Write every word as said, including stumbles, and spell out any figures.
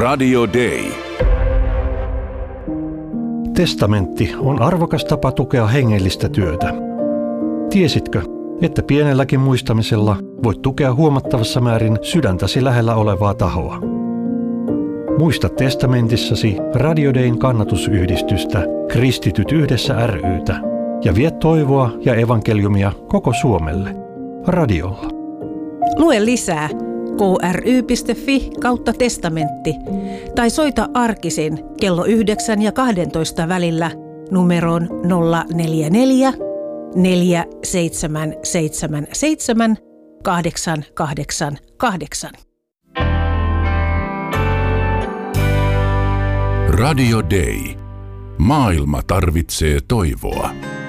Radio Day. Testamentti on arvokas tapa tukea hengellistä työtä. Tiesitkö, että pienelläkin muistamisella voit tukea huomattavassa määrin sydäntäsi lähellä olevaa tahoa? Muista testamentissasi Radio Dayn kannatusyhdistystä Kristityt yhdessä ry:tä ja vie toivoa ja evankeliumia koko Suomelle radiolla. Lue lisää kry.fi kautta testamentti tai soita arkisin kello yhdeksän ja kahdentoista välillä numeroon nolla neljä neljä neljä seitsemän seitsemän seitsemän kahdeksan kahdeksan kahdeksan. Radio Day. Maailma tarvitsee toivoa.